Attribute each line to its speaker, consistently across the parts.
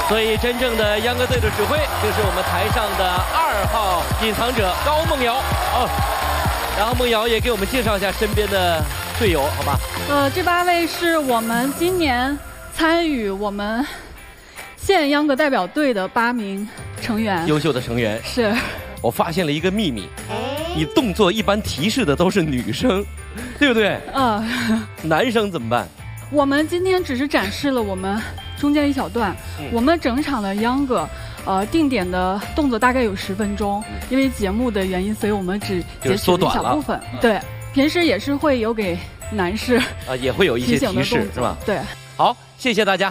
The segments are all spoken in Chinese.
Speaker 1: 所以真正的秧歌队的指挥就是我们台上的2号隐藏者高梦瑶哦。然后梦瑶也给我们介绍一下身边的队友，好吧？
Speaker 2: 这8位是我们今年参与我们县秧歌代表队的8名成员，
Speaker 1: 优秀的成员。
Speaker 2: 是。
Speaker 1: 我发现了一个秘密，你动作一般提示的都是女生，对不对？男生怎么办？
Speaker 2: 我们今天只是展示了我们中间一小段，我们整场的秧歌，定点的动作大概有10分钟，因为节目的原因，所以我们只截取了一小部分。对，平时也是会有给男士
Speaker 1: 也会有一些提示，是吧？
Speaker 2: 对。
Speaker 1: 好，谢谢大家。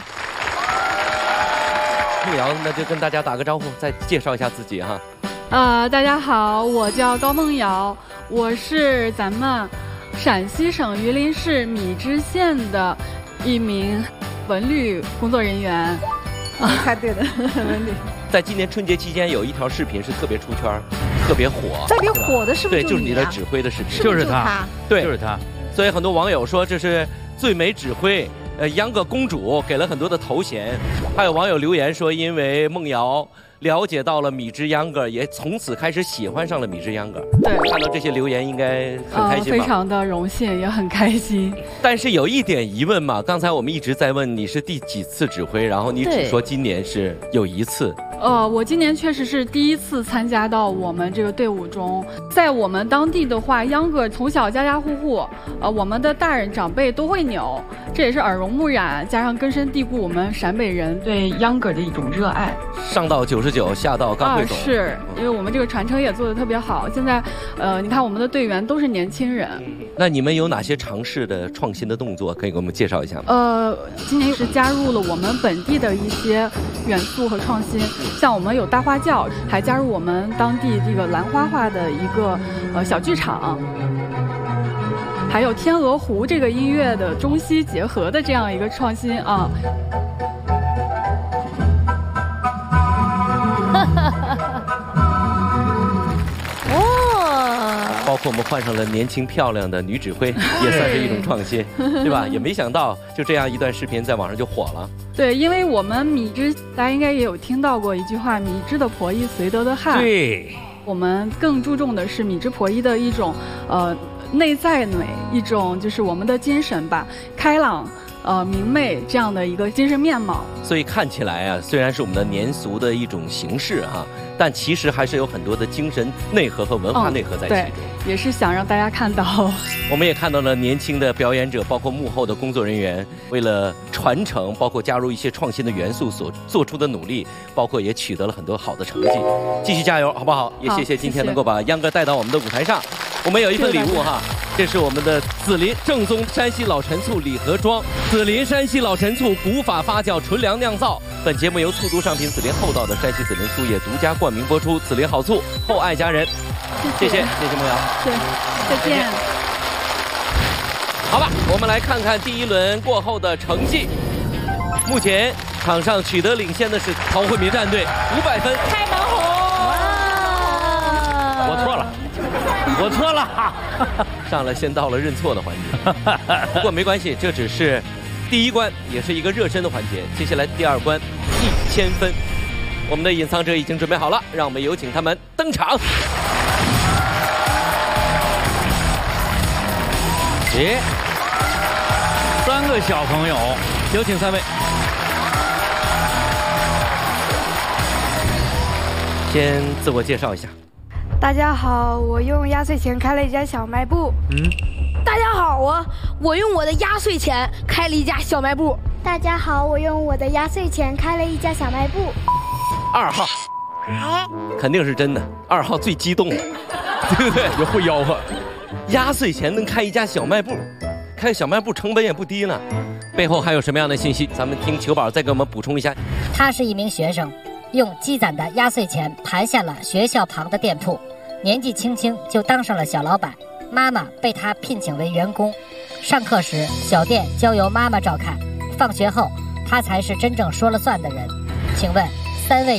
Speaker 1: 梦瑶，那就跟大家打个招呼，再介绍一下自己哈。
Speaker 2: 大家好，我叫高梦瑶，我是咱们陕西省榆林市米脂县的一名文旅工作人员。
Speaker 3: 猜对的，文旅。
Speaker 1: 在今年春节期间，有一条视频是特别出圈，特别火。
Speaker 3: 特别火的是不是？
Speaker 1: 对，就是你的指挥的视频，
Speaker 4: 就是他，
Speaker 1: 对，
Speaker 4: 就是他。
Speaker 1: 所以很多网友说这是最美指挥，秧歌公主，给了很多的头衔。还有网友留言说，因为梦瑶了解到了米脂秧歌，也从此开始喜欢上了米脂秧歌。
Speaker 2: 对，
Speaker 1: 看到这些留言应该很开心吧？
Speaker 2: 非常的荣幸，也很开心。
Speaker 1: 但是有一点疑问嘛，刚才我们一直在问你是第几次指挥，然后你只说今年是有1次。
Speaker 2: 我今年确实是第1次参加到我们这个队伍中。在我们当地的话，秧歌从小家家户户，我们的大人长辈都会扭，这也是耳濡目染，加上根深蒂固我们陕北人对秧歌的一种热爱。
Speaker 1: 上到99，下到刚会走。
Speaker 2: 是因为我们这个传承也做得特别好。现在，你看我们的队员都是年轻人。
Speaker 1: 那你们有哪些尝试的创新的动作可以给我们介绍一下吗？
Speaker 2: 今年是加入了我们本地的一些元素和创新，像我们有大花轿，还加入我们当地这个兰花画的一个小剧场，还有天鹅湖这个音乐的中西结合的这样一个创新啊。
Speaker 1: 包括我们换上了年轻漂亮的女指挥，也算是一种创新，对吧？也没想到就这样一段视频在网上就火了。
Speaker 2: 对，因为我们米脂，大家应该也有听到过一句话：“米脂的婆姨绥德的汉。”
Speaker 1: 对，
Speaker 2: 我们更注重的是米脂婆姨的一种内在美，一种就是我们的精神吧，开朗。明媚这样的一个精神面貌，
Speaker 1: 所以看起来啊，虽然是我们的年俗的一种形式哈，但其实还是有很多的精神内核和文化内核在其中。
Speaker 2: 对，也是想让大家看到。
Speaker 1: 我们也看到了年轻的表演者，包括幕后的工作人员，为了传承，包括加入一些创新的元素所做出的努力，包括也取得了很多好的成绩。继续加油，好不好？也谢谢今天能够把秧歌带到我们的舞台上。我们有一份礼物哈，这是我们的紫林正宗山西老陈醋礼盒装，紫林山西老陈醋古法发酵纯粮酿造。本节目由醋都商品紫林厚道的山西紫林醋业独家冠名播出，紫林好醋，厚爱家人。谢谢梦瑶，
Speaker 2: 对，再见。
Speaker 1: 好吧，我们来看看第1轮过后的成绩。目前场上取得领先的是陶慧民战队500分。
Speaker 3: 开门红，
Speaker 4: 我错了，
Speaker 1: 上来先到了认错的环节。不过没关系，这只是第1关，也是一个热身的环节。接下来第2关1000分，我们的隐藏者已经准备好了，让我们有请他们登场。
Speaker 4: 3个小朋友，
Speaker 1: 有请3位。先自我介绍一下。
Speaker 5: 大家好，我用压岁钱开了一家小卖部。
Speaker 3: 大家好，我用我的压岁钱开了一家小卖部。
Speaker 6: 大家好，我用我的压岁钱开了一家小卖部。
Speaker 1: 2号，肯定是真的。2号最激动了，对不对？
Speaker 4: 也会吆喝。
Speaker 1: 压岁钱能开一家小卖部，开小卖部成本也不低呢。背后还有什么样的信息？咱们听球宝再给我们补充一下。
Speaker 7: 他是一名学生，用积攒的压岁钱盘下了学校旁的店铺，年纪轻轻就当上了小老板。妈妈被他聘请为员工，上课时小店交由妈妈照看，放学后他才是真正说了算的人。请问3位